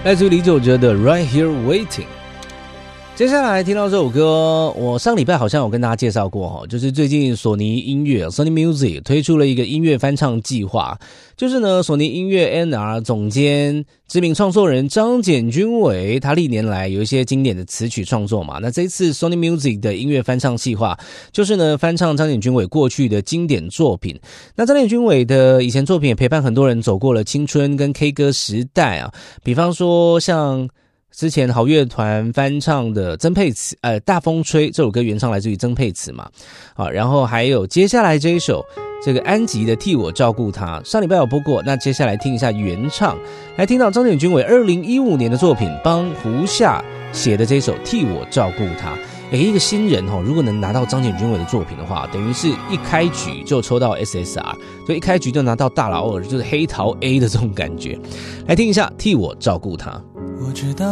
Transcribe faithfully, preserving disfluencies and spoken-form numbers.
来自于李玖哲的 Right Here Waiting。接下来听到这首歌，我上礼拜好像有跟大家介绍过，就是最近索尼音乐 Sony Music 推出了一个音乐翻唱计划，就是呢索尼音乐 N R 总监知名创作人张简君伟，他历年来有一些经典的词曲创作嘛，那这一次 Sony Music 的音乐翻唱计划就是呢翻唱张简君伟过去的经典作品。那张简君伟的以前作品也陪伴很多人走过了青春跟 K 歌时代啊，比方说像之前好乐团翻唱的曾沛慈呃大风吹这首歌原唱来自于曾沛慈嘛，啊，然后还有接下来这一首这个安吉的替我照顾他，上礼拜有播过，那接下来听一下原唱，来听到张简君伟二零一五年的作品帮胡夏写的这首替我照顾他。诶，一个新人哦，如果能拿到张简君伟的作品的话，等于是一开局就抽到 S S R， 就一开局就拿到大老二，就是黑桃 A 的这种感觉。来听一下替我照顾他。 我知道